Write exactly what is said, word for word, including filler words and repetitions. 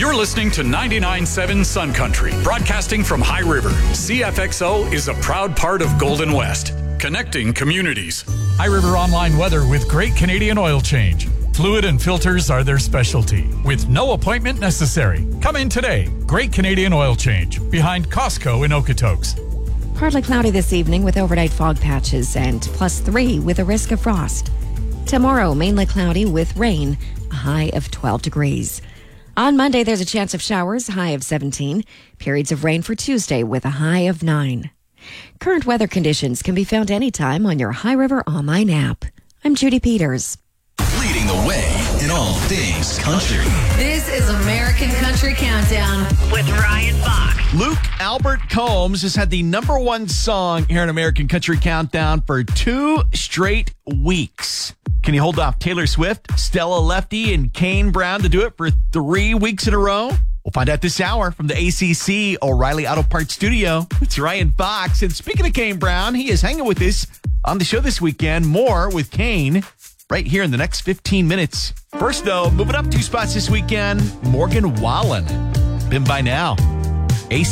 You're listening to ninety-nine point seven Sun Country, broadcasting from High River. C F X O is a proud part of Golden West, connecting communities. High River Online Weather with Great Canadian Oil Change. Fluid and filters are their specialty, with no appointment necessary. Come in today. Great Canadian Oil Change, behind Costco in Okotoks. Partly cloudy this evening with overnight fog patches and plus three with a risk of frost. Tomorrow, mainly cloudy with rain, a high of twelve degrees. On Monday, there's a chance of showers, high of seventeen. Periods of rain for Tuesday with a high of nine. Current weather conditions can be found anytime on your High River online app. I'm Judy Peters. Leading the way in all things country. This is American Country Countdown with Ryan Fox. Luke Albert Combs has had the number one song here in American Country Countdown for two straight weeks. Can he hold off Taylor Swift, Stella Lefty, and Kane Brown to do it for three weeks in a row? We'll find out this hour from the A C C O'Reilly Auto Parts Studio. It's Ryan Fox. And speaking of Kane Brown, he is hanging with us on the show this weekend. More with Kane right here in the next fifteen minutes. First, though, moving up two spots this weekend, Morgan Wallen. Been by now.